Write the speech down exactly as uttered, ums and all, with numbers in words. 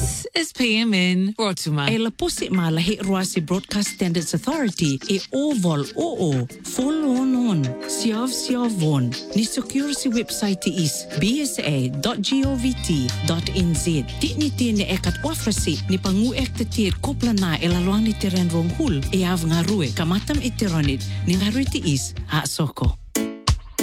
This is P M N Rotuma. E la posi malahi Ruasi Broadcast Standards Authority e oval oo. Follow on. Siav siavon. Ni secure si website is b s a dot govt dot n z. Di ni tine ekat wafrasi ni pangu ekte tir kopla na e laluang ni tiren rong hul e av ngarue kamatam itironit ni ngarui ti is ha soko.